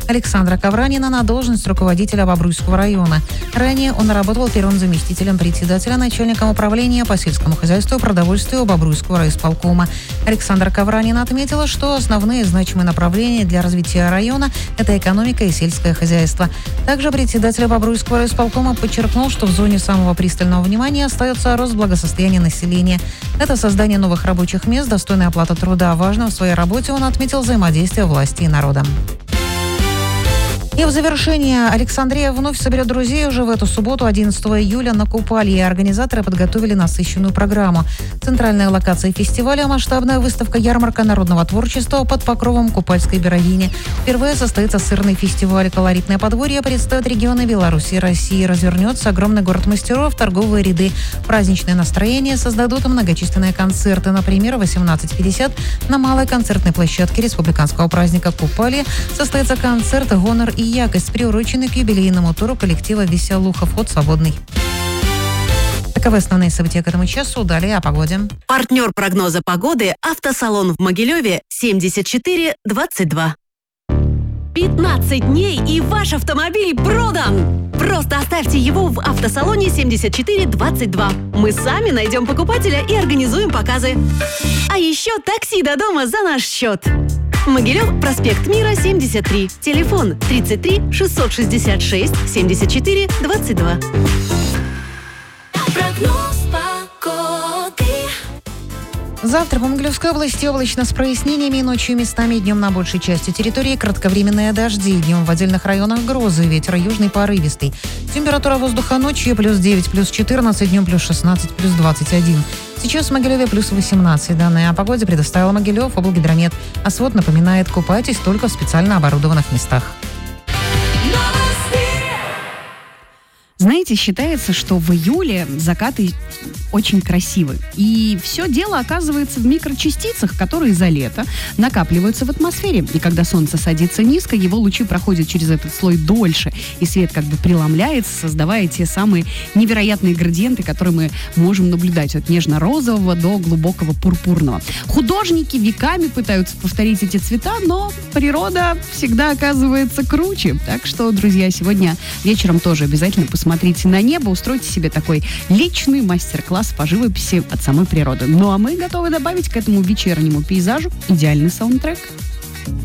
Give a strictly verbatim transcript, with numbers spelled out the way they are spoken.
Александра Ковранина на должность руководителя Бобруйского района. Ранее он работал первым заместителем председателя, начальником управления по сельскому хозяйству и продовольствию Бобруйского райисполкома. Александра Ковранина отметила, что основные значимые направления для развития района – это экономика и сельское хозяйство. Также председатель Бобруйского райисполкома подчеркнул, что в зоне самого пристального внимания остается рост благосостояния населения. Это создание новых рабочих мест, достойная оплата труда. Важно в своей работе он отметил взаимодействие власти и народа. И в завершение Александрия вновь соберет друзей уже в эту субботу, одиннадцатого июля, на Купалье. Организаторы подготовили насыщенную программу. Центральная локация фестиваля – масштабная выставка-ярмарка народного творчества под покровом Купальской берегини. Впервые состоится сырный фестиваль. Колоритное подворье представит регионы Беларуси и России. Развернется огромный город мастеров, торговые ряды. Праздничное настроение создадут многочисленные концерты. Например, в восемнадцать пятьдесят на малой концертной площадке республиканского праздника Купалье состоится концерт «Гонор и якость», приуроченный к юбилейному туру коллектива «Веселуха». Вход свободный. Таковы основные события к этому часу. Далее о погоде. Партнер прогноза погоды – автосалон в Могилеве семьдесят четыре двадцать два. пятнадцать дней и ваш автомобиль продан! Просто оставьте его в автосалоне семьдесят четыре двадцать два. Мы сами найдем покупателя и организуем показы. А еще такси до дома за наш счет. Могилев, проспект Мира, семьдесят три. Телефон тридцать три шестьсот шестьдесят шесть семьдесят четыре двадцать два. Прогноз погоды. Завтра по Могилевской области облачно с прояснениями, ночью местами, днем на большей части территории кратковременные дожди, днем в отдельных районах грозы, ветер южный порывистый. Температура воздуха ночью плюс девять, плюс четырнадцать, днем плюс шестнадцать, плюс двадцать один. Сейчас в Могилеве плюс восемнадцать. Данные о погоде предоставила Могилев облгидромет. А свод напоминает: купайтесь только в специально оборудованных местах. Знаете, считается, что в июле закаты очень красивы. И все дело оказывается в микрочастицах, которые за лето накапливаются в атмосфере. И когда солнце садится низко, его лучи проходят через этот слой дольше. И свет как бы преломляется, создавая те самые невероятные градиенты, которые мы можем наблюдать от нежно-розового до глубокого пурпурного. Художники веками пытаются повторить эти цвета, но природа всегда оказывается круче. Так что, друзья, сегодня вечером тоже обязательно посмотрите Смотрите на небо, устройте себе такой личный мастер-класс по живописи от самой природы. Ну а мы готовы добавить к этому вечернему пейзажу идеальный саундтрек.